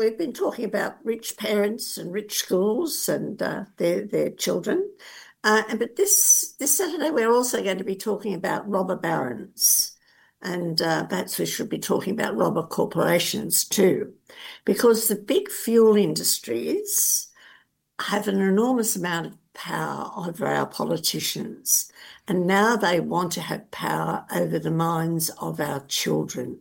We've been talking about rich parents and rich schools and their children. But this Saturday, we're also going to be talking about robber barons. And perhaps we should be talking about robber corporations too, because the big fuel industries have an enormous amount of power over our politicians. And now they want to have power over the minds of our children.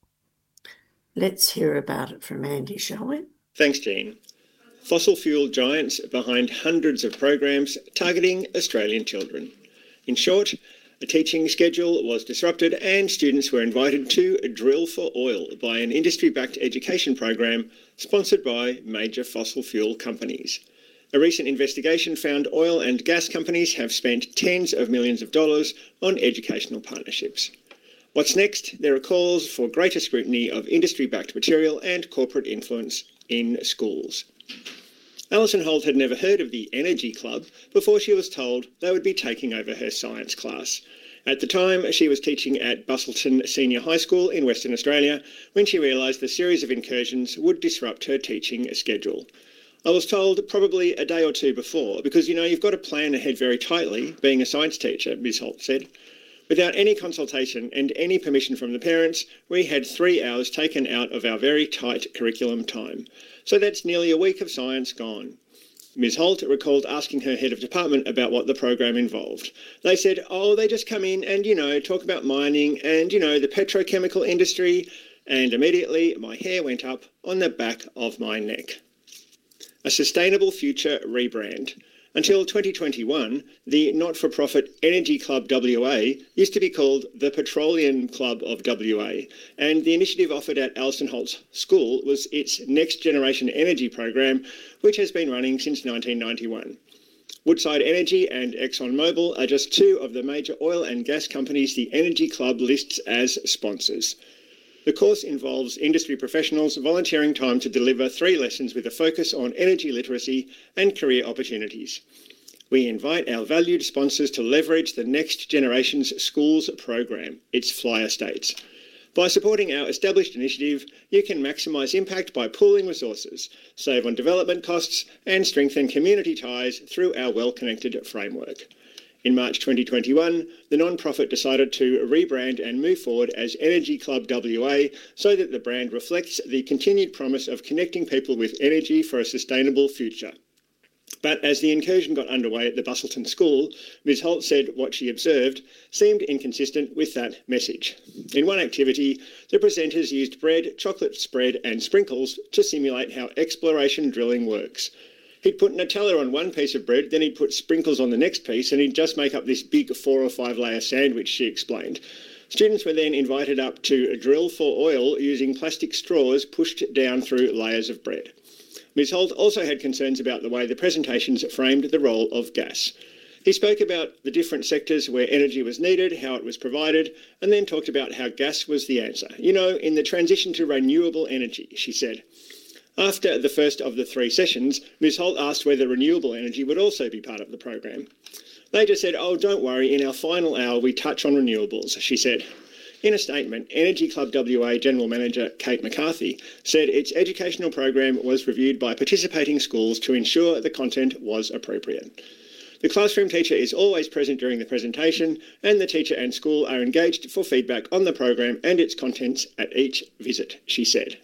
Let's hear about it from Andy, shall we? Thanks, Jean. Fossil fuel giants behind hundreds of programs targeting Australian children. In short, a teaching schedule was disrupted and students were invited to drill for oil by an industry-backed education program sponsored by major fossil fuel companies. A recent investigation found oil and gas companies have spent tens of millions of dollars on educational partnerships. What's next? There are calls for greater scrutiny of industry-backed material and corporate influence in schools. Alison Holt had never heard of the Energy Club before she was told they would be taking over her science class. At the time, she was teaching at Busselton Senior High School in Western Australia when she realised the series of incursions would disrupt her teaching schedule. I was told probably a day or two before because, you've got to plan ahead very tightly, being a science teacher, Ms Holt said. Without any consultation and any permission from the parents, we had 3 hours taken out of our very tight curriculum time. So that's nearly a week of science gone. Ms Holt recalled asking her head of department about what the program involved. They said, they just come in and, talk about mining and, the petrochemical industry, and immediately my hair went up on the back of my neck. A sustainable future rebrand. Until 2021, the not-for-profit Energy Club WA used to be called the Petroleum Club of WA, and the initiative offered at Alison Holt's school was its Next Generation Energy program, which has been running since 1991. Woodside Energy and ExxonMobil are just 2 of the major oil and gas companies the Energy Club lists as sponsors. The course involves industry professionals volunteering time to deliver 3 lessons with a focus on energy literacy and career opportunities. We invite our valued sponsors to leverage the Next Generation's Schools program, its flyer states. By supporting our established initiative, you can maximise impact by pooling resources, save on development costs and strengthen community ties through our well-connected framework. In March 2021, the non-profit decided to rebrand and move forward as Energy Club WA so that the brand reflects the continued promise of connecting people with energy for a sustainable future. But as the incursion got underway at the Busselton School, Ms Holt said what she observed seemed inconsistent with that message. In one activity, the presenters used bread, chocolate spread and sprinkles to simulate how exploration drilling works. He'd put Nutella on one piece of bread, then he'd put sprinkles on the next piece, and he'd just make up this big 4 or 5 layer sandwich, she explained. Students were then invited up to drill for oil using plastic straws pushed down through layers of bread. Ms Holt also had concerns about the way the presentations framed the role of gas. He spoke about the different sectors where energy was needed, how it was provided, and then talked about how gas was the answer. In the transition to renewable energy, she said. After the first of the 3 sessions, Ms Holt asked whether renewable energy would also be part of the program. They just said, don't worry, in our final hour we touch on renewables, she said. In a statement, Energy Club WA General Manager Kate McCarthy said its educational program was reviewed by participating schools to ensure the content was appropriate. The classroom teacher is always present during the presentation, and the teacher and school are engaged for feedback on the program and its contents at each visit, she said.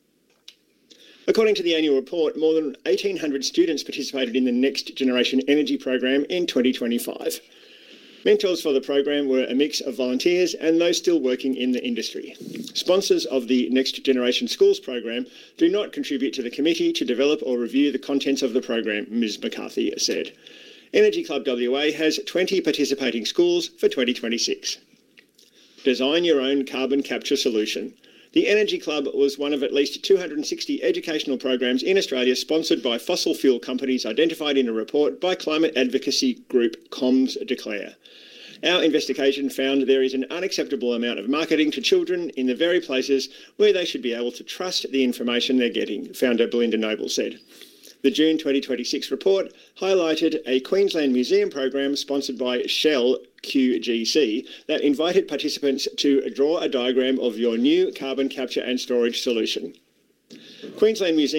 According to the annual report, more than 1,800 students participated in the Next Generation Energy program in 2025. Mentors for the program were a mix of volunteers and those still working in the industry. Sponsors of the Next Generation Schools program do not contribute to the committee to develop or review the contents of the program, Ms McCarthy said. Energy Club WA has 20 participating schools for 2026. Design your own carbon capture solution. The Energy Club was one of at least 260 educational programs in Australia sponsored by fossil fuel companies identified in a report by climate advocacy group Comms Declare. Our investigation found there is an unacceptable amount of marketing to children in the very places where they should be able to trust the information they're getting, founder Belinda Noble said. The June 2026 report highlighted a Queensland Museum program sponsored by Shell QGC that invited participants to draw a diagram of your new carbon capture and storage solution. Queensland Museum